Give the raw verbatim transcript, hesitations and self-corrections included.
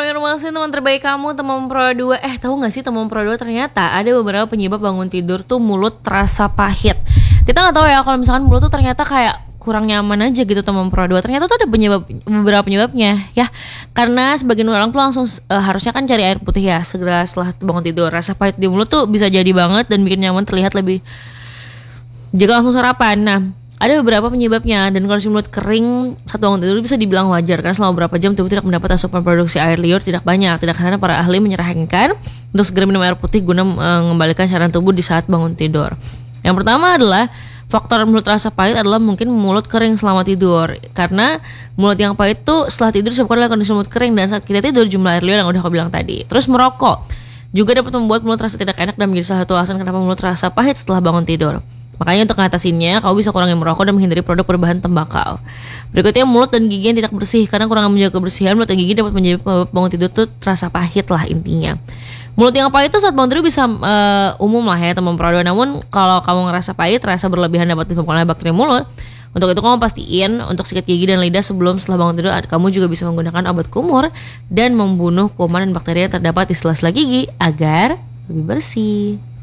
Bismillahirrahmanirrahim, teman terbaik kamu, teman Pro dua. Eh, tahu nggak sih teman Pro dua ternyata ada beberapa penyebab bangun tidur tuh mulut terasa pahit. Kita nggak tahu ya kalau misalkan mulut tuh ternyata kayak kurang nyaman aja gitu teman Pro dua. Ternyata tuh ada penyebab beberapa penyebabnya ya. Karena sebagian orang tuh langsung uh, harusnya kan cari air putih ya segera setelah bangun tidur. Rasa pahit di mulut tuh bisa jadi banget dan bikin nyaman terlihat lebih jika langsung sarapan. Nah, ada beberapa penyebabnya, dan kondisi mulut kering saat bangun tidur bisa dibilang wajar karena selama beberapa jam tubuh tidak mendapat asupan produksi air liur tidak banyak. Tidak karena para ahli menyarankan untuk segera minum air putih guna mengembalikan cairan tubuh di saat bangun tidur. Yang pertama adalah faktor mulut terasa pahit adalah mungkin mulut kering selama tidur. Karena mulut yang pahit tuh setelah tidur disebabkan oleh kondisi mulut kering dan saat kita tidur jumlah air liur yang udah aku bilang tadi. Terus merokok juga dapat membuat mulut terasa tidak enak dan menjadi salah satu alasan kenapa mulut terasa pahit setelah bangun tidur. Makanya untuk mengatasinya, kamu bisa kurangi merokok dan menghindari produk berbahan tembakau. Berikutnya, mulut dan gigi yang tidak bersih. Karena kurang menjaga kebersihan, mulut dan gigi dapat menjadi penyebab bangun tidur tuh terasa pahit lah intinya. Mulut yang pahit itu saat bangun tidur bisa uh, umum lah ya teman Pro dua. Namun kalau kamu ngerasa pahit, rasa berlebihan dapat disebabkan oleh bakteri mulut. Untuk itu kamu pastiin untuk sikat gigi dan lidah sebelum setelah bangun tidur. Kamu juga bisa menggunakan obat kumur dan membunuh kuman dan bakteri yang terdapat di sela-sela gigi agar lebih bersih.